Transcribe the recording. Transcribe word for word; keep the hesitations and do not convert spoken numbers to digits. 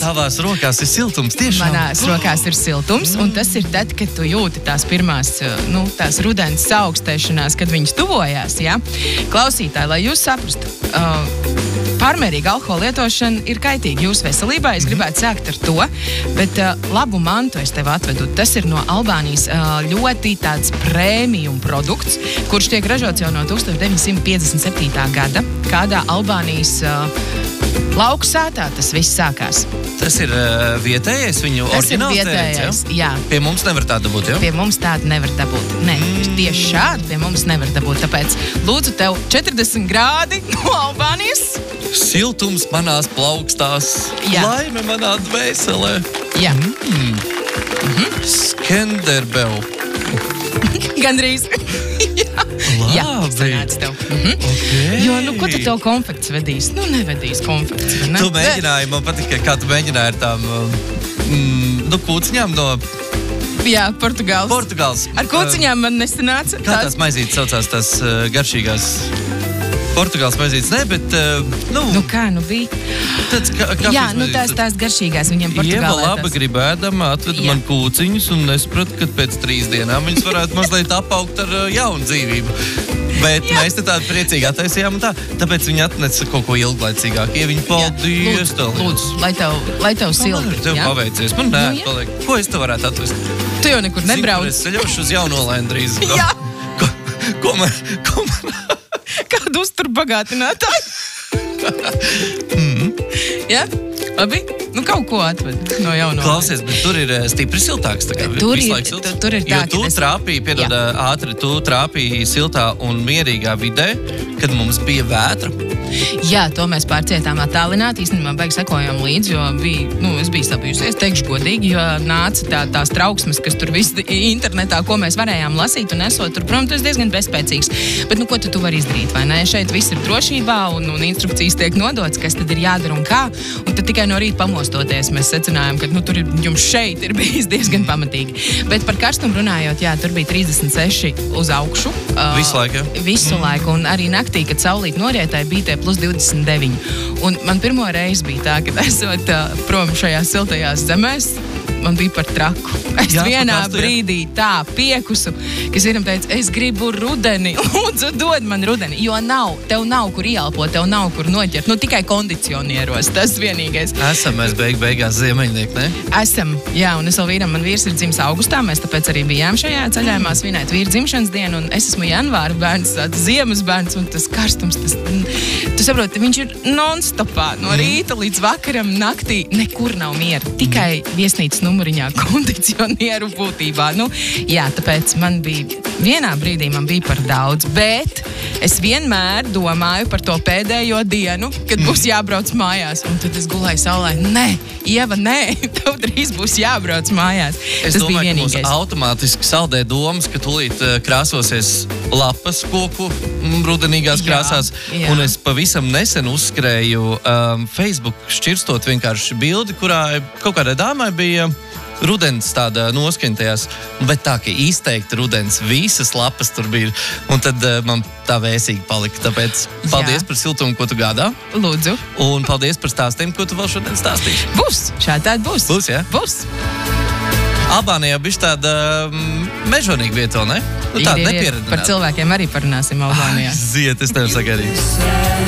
Tavās rokās ir siltums, tiešām. Manās rokās ir siltums, un tas ir tad, kad tu jūti tās pirmās, nu, tās rudens saaugstēšanās, kad viņas tuvojās, jā. Klausītāji, lai jūs saprastu, uh, pārmērīga alkohola lietošana ir kaitīga jūsu veselībā. Es gribētu sākt ar to, bet uh, labu mantu es tev atvedu. Tas ir no Albānijas uh, ļoti tāds prēmijum produkts, kurš tiek ražots jau no tūkstoš deviņsimt piecdesmit septītā gada, kādā Albānijas uh, lauku sētā tas viss sākās. Tas ir uh, vietējais, viņu Tas oriģināls ir vietējais, tērēts, jā. Pie mums nevar tādu dabūt, jā? Pie mums tādu nevar dabūt. Nē, tieši šādi pie mums nevar dabūt. Tāpēc lūdzu tev četrdesmit grādi no Albānijas. Siltums manās plaukstās, Jā. laime manā dvēselē. Jā. Mm. Mhm. Skenderbeu. Gandrīz. Jā. Jā, Labi. sanāca tev. Mhm. Okay. Jo, nu, ko tu tev konfekts vedīs? Nu, nevedīs konfekts, vai ne? Tu mēģināji, man patika, kā tu mēģināji ar tām mm, nu, kūciņām no Jā, Portugāls. Portugāls. Ar kūciņām man nesanāca. Kā tās maizītes saucās, tās uh, garšīgās Portugāls maizītes? Nē, bet, uh, nu, Nu, kā nu bija? tāds ka, kafijas Jā, nu, tās, maizītes. tās garšīgās viņiem Ieva Portugālē. laba tas- gribēdama atveda Jā. man kūciņus un nesapratu, ka pēc trīs dienām viņas varētu mazliet apaugt ar uh, jaunu dzīvību. Bet Jā. mēs te tādu priecīgi attaisījām un tā. Tāpēc viņi atnesa kaut ko ilglaicīgāk. Ja viņi paldies, Lūdzu, lūdzu, lai tev, lai tev Man silti. ir tev jā? paveicies. Man nē, Nu, jā. paliek. Ko es tev varētu atvest? Tu jau nekur Zinu, nebrauc. kur es ceļošu uz Jaunolēnu drīz. Jā. Ko, ko man... Ko man... Kādu uzturbagātinātāju? mm. Jā, labi. Nu, kaut ko atved no jaunā. Klausies, bet tur ir eh, stipri siltāks. Tā kā Tur visu ir- laiku silts. tu- tur ir tā, Jo tu ka tas- trāpīji, piedod Jā. ātri, tu trāpīji siltā un mierīgā vidē, kad mums bija vētra. Jā, to mēs pārcietām attālināti. Īstenībā beig sekojām līdzi, jo bija, nu, es biju sabijusies, teikšu godīgi, jo nāca tā, tās trauksmes, kas tur viss internetā, ko mēs varējām lasīt un esot tur, prom, tas diezgan bezspēcīgs. Bet, nu, ko tu, tu vari izdarīt, vai ne? Šeit viss ir drošībā un, un instrukcijas tiek nodots, kas tad ir jādara un kā. Un tad tikai no rīta pamostoties, mēs secinājām, ka, nu, tur ir, jums šeit ir bijis diezgan pamatīgi. Bet par karstumu runājot, jā, tur bija trīsdesmit seši uz augšu. Uh, Visu laiku, jā? Visu mm. laiku, un arī naktī, kad saulīt norietēja, bija tie plus divdesmit deviņi. Un man pirmo reizi bija tā, kad esot uh, prom šajās siltajās zemēs, man bija par traku. Es Jā, vienā par karstu, jā. brīdī tā piekusu, kas vienam teica, es gribu rudeni, lūdzu, dod man rudeni, jo nav, tev nav kur ieelpot, tev nav kur noķert, nu tikai kondicionieros, tas vienīgais. Esam mēs beig beigās ziemeļnieki, ne? Esam, jā, un es vēl vīram, man vīrs ir dzimis augustā, mēs tāpēc arī bijām šajā ceļojumā svinēt vīra dzimšanas dienu, un es esmu janvāra bērns, tāds ziemas bērns, un tas karstums, tas, tu saproti, viņš ir non-stopā, no rīta līdz vakaram, naktī, nekur nav miera, tikai viesnīcas numuriņā kondicionieru būtībā. Nu, jā, tāpēc man bija, vienā brīdī man bija par daudz, bet es vienmēr domāju par to pēdējo dienu, kad būs jābrauc mājās. Un tad es gulēju saulē, nē, Ieva, nē, tev drīz būs jābrauc mājās. Es Tas domāju, bija ka mums vienīgais. automātiski saldē domas, ka tūlīt uh, krāsosies lapas koku mm, rudenīgās Jā, krāsās. jā. Un es pavisam nesen uzskrēju um, Facebook šķirstot vienkārši bildi, kurā kaut kādai dāmai bija rudens tāda noskaņtajās, bet tā, ka izteikti rudens, visas lapas tur bija, un tad uh, man tā vēsīgi palika. Tāpēc paldies Jā. par siltumu, ko tu gādā, Lūdzu. un paldies par stāstiem, ko tu vēl šodien stāstīsi. Būs, šādi tādi būs. Būs, jā? Būs. Albānijā bišķi tāda um, mežonīga vieta, vēl, ne? Nu, tāda Ir, ir, ir. Par nepieradināta. cilvēkiem arī parunāsim Albānijā. Ziet, es tev sagaidīju.